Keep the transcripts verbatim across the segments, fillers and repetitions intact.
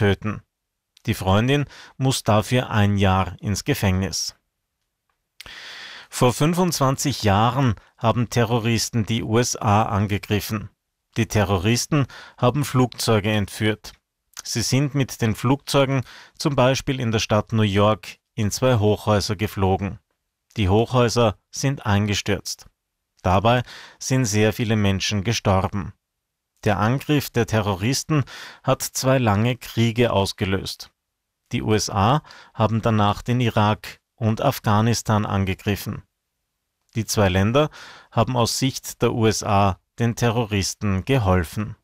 töten. Die Freundin muss dafür ein Jahr ins Gefängnis. Vor fünfundzwanzig Jahren haben Terroristen die U S A angegriffen. Die Terroristen haben Flugzeuge entführt. Sie sind mit den Flugzeugen zum Beispiel in der Stadt New York in zwei Hochhäuser geflogen. Die Hochhäuser sind eingestürzt. Dabei sind sehr viele Menschen gestorben. Der Angriff der Terroristen hat zwei lange Kriege ausgelöst. Die U S A haben danach den Irak und Afghanistan angegriffen. Die zwei Länder haben aus Sicht der U S A den Terroristen geholfen.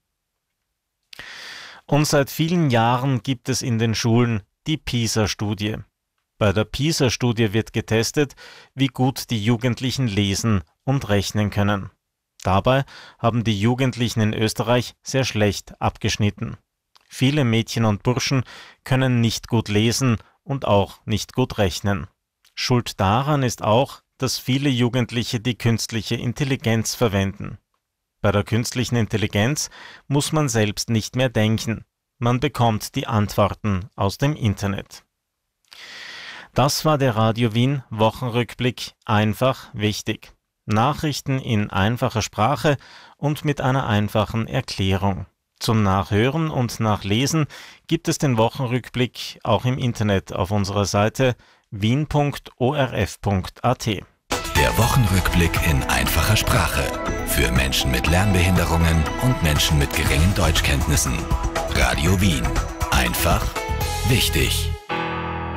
Und seit vielen Jahren gibt es in den Schulen die PISA-Studie. Bei der PISA-Studie wird getestet, wie gut die Jugendlichen lesen und rechnen können. Dabei haben die Jugendlichen in Österreich sehr schlecht abgeschnitten. Viele Mädchen und Burschen können nicht gut lesen und auch nicht gut rechnen. Schuld daran ist auch, dass viele Jugendliche die künstliche Intelligenz verwenden. Bei der künstlichen Intelligenz muss man selbst nicht mehr denken. Man bekommt die Antworten aus dem Internet. Das war der Radio Wien Wochenrückblick einfach wichtig. Nachrichten in einfacher Sprache und mit einer einfachen Erklärung. Zum Nachhören und Nachlesen gibt es den Wochenrückblick auch im Internet auf unserer Seite wien punkt o r f punkt a t. Der Wochenrückblick in einfacher Sprache. Für Menschen mit Lernbehinderungen und Menschen mit geringen Deutschkenntnissen. Radio Wien. Einfach wichtig.